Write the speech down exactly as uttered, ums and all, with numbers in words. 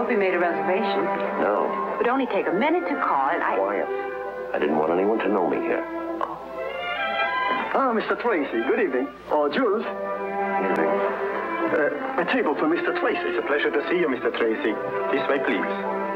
hope you made a reservation. No. It would only take a minute to call, and I... Quiet. I didn't want anyone to know me here. Oh. Ah, Mister Tracy. Good evening. Oh, Jules. Evening. Uh, a table for Mister Tracy. It's a pleasure to see you, Mister Tracy. This way, please.